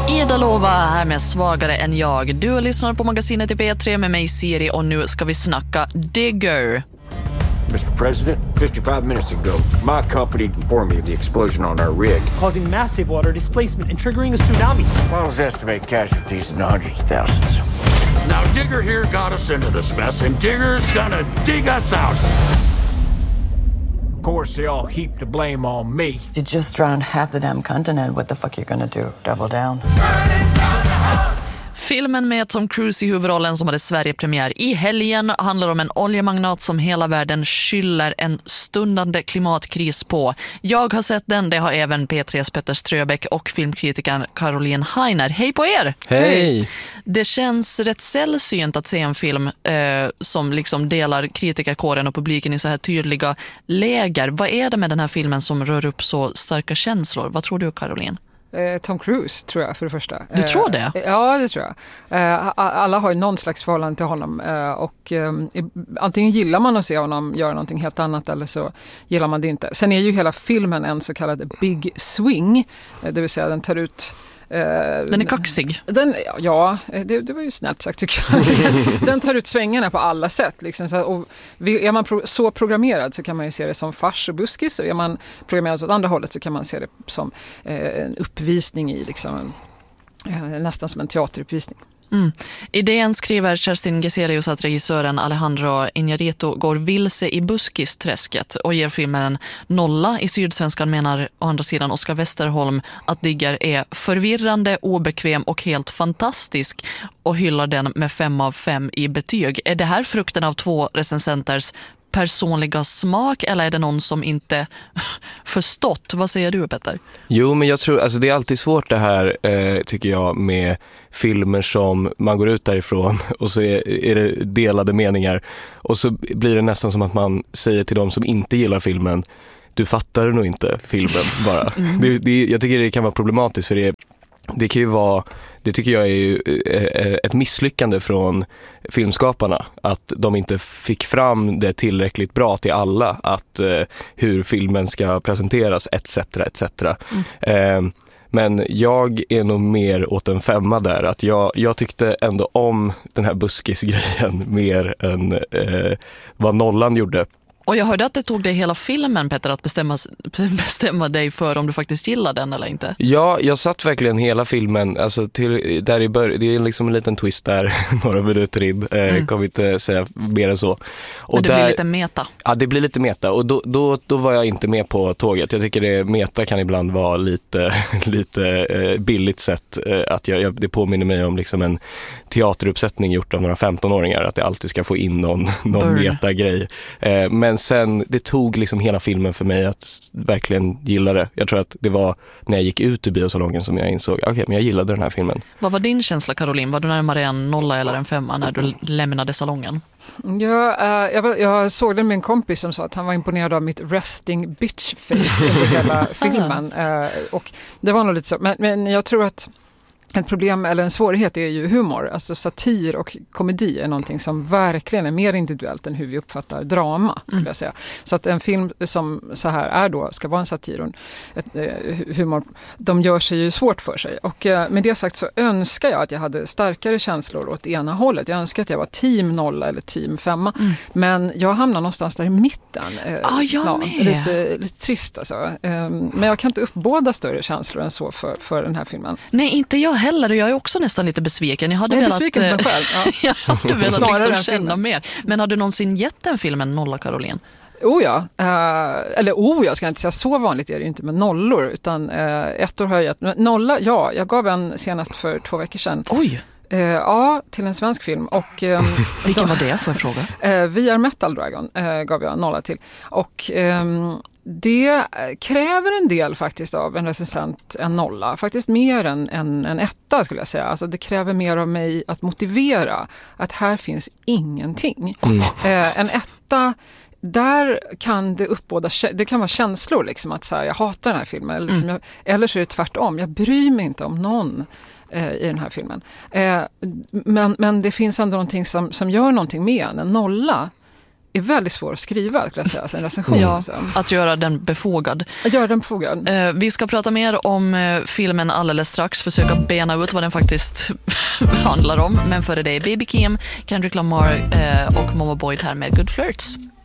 Ida Lova här med Svagare än jag. Du lyssnar på magasinet i P3 med mig Siri och nu ska vi snacka Digger. Mr. President, 55 minutes ago, my company informed me of the explosion on our rig, causing massive water displacement and triggering a tsunami. Pilots estimate casualties in the hundreds of thousands. Now Digger here got us into this mess, and Digger's gonna dig us out. Of course, they all heap the blame on me. You just drowned half the damn continent. What the fuck are you gonna do? Double down? Filmen med Tom Cruise i huvudrollen som hade Sverige-premiär i helgen handlar om en oljemagnat som hela världen skyller en stundande klimatkris på. Jag har sett den, det har även P3s Petter Ströbeck och filmkritikern Caroline Heiner. Hej på er! Hej! Det känns rätt sällsynt att se en film som liksom delar kritikerkåren och publiken i så här tydliga läger. Vad är det med den här filmen som rör upp så starka känslor? Vad tror du, Caroline? Tom Cruise tror jag för det första. Du tror det? Ja, det tror jag. Alla har ju någon slags förhållande till honom och antingen gillar man att se honom göra någonting helt annat eller så gillar man det inte. Sen är ju hela filmen en så kallad big swing, det vill säga den tar ut den är kaxig. Det var ju snällt sagt tycker jag. Den tar ut svängarna på alla sätt. Liksom, och är man så programmerad så kan man ju se det som fars och buskis. Och är man programmerad åt andra hållet så kan man se det som en uppvisning i liksom, nästan som en teateruppvisning. I DN skriver Kerstin Geselius att regissören Alejandro Iñárritu går vilse i buskisträsket och ger filmen en 0. I Sydsvenskan menar å andra sidan Oskar Westerholm att Digger är förvirrande, obekväm och helt fantastisk och hyllar den med 5 av 5 i betyg. Är det här frukten av 2 recensenters personliga smak eller är det någon som inte förstått? Vad säger du, Petter? Jo, men jag tror, alltså det är alltid svårt det här tycker jag med filmer som man går ut därifrån och så är det delade meningar och så blir det nästan som att man säger till dem som inte gillar filmen, du fattar nog inte filmen bara. Jag tycker det kan vara problematiskt för det kan ju vara, det tycker jag är ju ett misslyckande från filmskaparna att de inte fick fram det tillräckligt bra till alla att hur filmen ska presenteras etc. Men jag är nog mer åt en 5 där, att jag tyckte ändå om den här buskisgrejen mer än vad 0 gjorde. Och jag hörde att det tog dig hela filmen, Petter, att bestämma dig för om du faktiskt gillar den eller inte. Ja, jag satt verkligen hela filmen, alltså till där i början, det är liksom en liten twist där, några minuter in, kan vi inte säga mer än så. Och men det blir lite meta. Ja, det blir lite meta och då var jag inte med på tåget. Jag tycker meta kan ibland vara lite billigt sätt, att det påminner mig om liksom en teateruppsättning gjort av några 15-åringar, att det alltid ska få in någon meta-grej. Men sen, det tog liksom hela filmen för mig att verkligen gilla det. Jag tror att det var när jag gick ut ur biosalongen som jag insåg, okej, men jag gillade den här filmen. Vad var din känsla, Caroline? Var du närmare en 0 eller en 5 när du lämnade salongen? Ja, jag såg den med en kompis som sa att han var imponerad av mitt resting bitch face under hela filmen. Och det var nog lite så. Men jag tror att ett problem eller en svårighet är ju humor. Alltså satir och komedi är någonting som verkligen är mer individuellt än hur vi uppfattar drama, skulle jag säga. Så att en film som så här är då, ska vara en satir och humor, de gör sig ju svårt för sig. Och med det sagt så önskar jag att jag hade starkare känslor åt ena hållet. Jag önskar att jag var team 0 eller team 5. Men jag hamnar någonstans där i mitten. Lite trist alltså. Men jag kan inte uppbåda större känslor än så för den här filmen. Nej, inte jag heller, och jag är också nästan lite besviken. Jag hade besviken på mig själv. Ja. Jag hade velat liksom känna mer. Men har du någonsin gett en film en 0, Caroline? Jag ska inte säga så vanligt är det ju inte med 0, utan 1 har jag gett. 0, ja, jag gav en senast för 2 veckor sedan. Oj! Ja, till en svensk film. Och, vilken var det för fråga? Vi är Metal Dragon gav jag 0 till. Och det kräver en del faktiskt av en recensent en 0. Faktiskt mer än en 1 skulle jag säga. Alltså det kräver mer av mig att motivera att här finns ingenting. En 1, där kan det uppbåda, det kan vara känslor liksom att så här, jag hatar den här filmen. Eller, liksom eller så är det tvärtom. Jag bryr mig inte om någon i den här filmen. Men det finns ändå någonting som gör någonting med en 0 är väldigt svår att skriva, skulle jag säga, alltså en recension. Ja, att göra den befogad. Vi ska prata mer om filmen alldeles strax, försöka bena ut vad den faktiskt handlar om. Men före det, Baby Kim, Kendrick Lamar och Momo Boyd här med Good Flirts.